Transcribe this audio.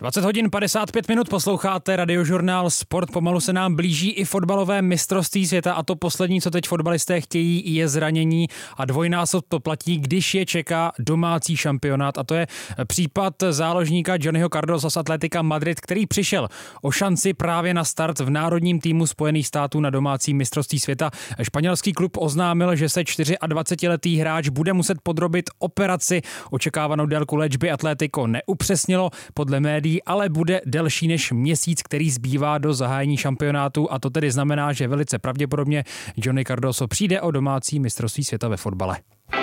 20 hodin 55 minut posloucháte Radiožurnál Sport. Pomalu se nám blíží i fotbalové mistrovství světa a to poslední, co teď fotbalisté chtějí, je zranění a dvojnásob to platí, když je čeká domácí šampionát a to je případ záložníka Johnnyho Cardosa z Atletica Madrid, který přišel o šanci právě na start v národním týmu Spojených států na domácí mistrovství světa. Španělský klub oznámil, že se 24letý hráč bude muset podrobit operaci. Očekávanou délku léčby Atletico neupřesnilo podle médií, ale bude delší než měsíc, který zbývá do zahájení šampionátu a to tedy znamená, že velice pravděpodobně Johnny Cardoso přijde o domácí mistrovství světa ve fotbale.